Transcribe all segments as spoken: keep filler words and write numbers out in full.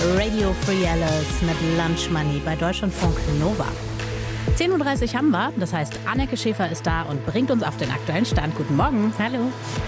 Radio Free Alice mit Lunch Money bei Deutschlandfunk Nova. zehn Uhr dreißig haben wir, das heißt, Anneke Schäfer ist da und bringt uns auf den aktuellen Stand. Guten Morgen. Hallo.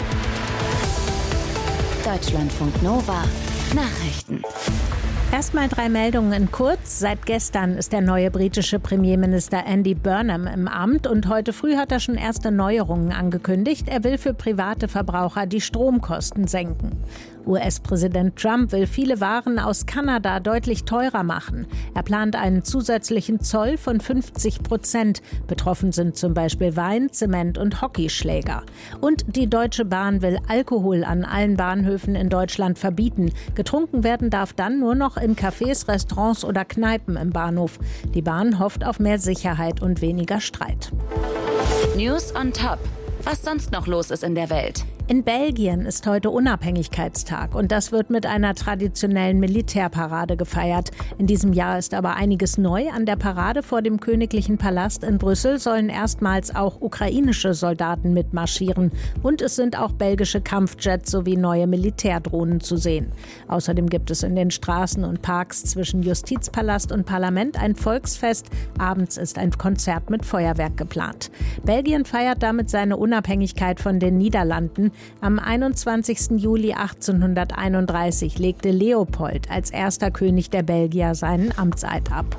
Deutschlandfunk Nova. Nachrichten. Erstmal drei Meldungen in kurz. Seit gestern ist der neue britische Premierminister Andy Burnham im Amt und heute früh hat er schon erste Neuerungen angekündigt. Er will für private Verbraucher die Stromkosten senken. U S-Präsident Trump will viele Waren aus Kanada deutlich teurer machen. Er plant einen zusätzlichen Zoll von fünfzig Prozent. Betroffen sind zum Beispiel Wein, Zement und Hockeyschläger. Und die Deutsche Bahn will Alkohol an allen Bahnhöfen in Deutschland verbieten. Getrunken werden darf dann nur noch in Cafés, Restaurants oder Kneipen im Bahnhof. Die Bahn hofft auf mehr Sicherheit und weniger Streit. News on Top. Was sonst noch los ist in der Welt? In Belgien ist heute Unabhängigkeitstag und das wird mit einer traditionellen Militärparade gefeiert. In diesem Jahr ist aber einiges neu. An der Parade vor dem Königlichen Palast in Brüssel sollen erstmals auch ukrainische Soldaten mitmarschieren. Und es sind auch belgische Kampfjets sowie neue Militärdrohnen zu sehen. Außerdem gibt es in den Straßen und Parks zwischen Justizpalast und Parlament ein Volksfest. Abends ist ein Konzert mit Feuerwerk geplant. Belgien feiert damit seine Unabhängigkeit von den Niederlanden. Am einundzwanzigsten Juli achtzehnhunderteinunddreißig legte Leopold als erster König der Belgier seinen Amtseid ab.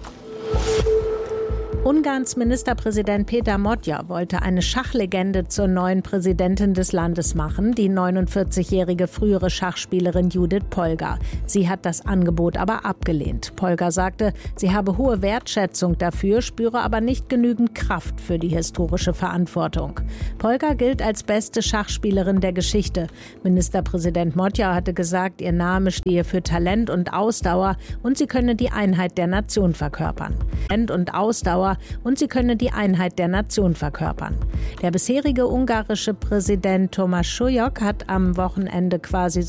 Ungarns Ministerpräsident Péter Modja wollte eine Schachlegende zur neuen Präsidentin des Landes machen, die neunundvierzigjährige frühere Schachspielerin Judith Polgar. Sie hat das Angebot aber abgelehnt. Polgar sagte, sie habe hohe Wertschätzung dafür, spüre aber nicht genügend Kraft für die historische Verantwortung. Polgar gilt als beste Schachspielerin der Geschichte. Ministerpräsident Modja hatte gesagt, ihr Name stehe für Talent und Ausdauer und sie könne die Einheit der Nation verkörpern. Talent und Ausdauer und sie könne die Einheit der Nation verkörpern. Der bisherige ungarische Präsident Thomas Schulyk hat am Wochenende quasi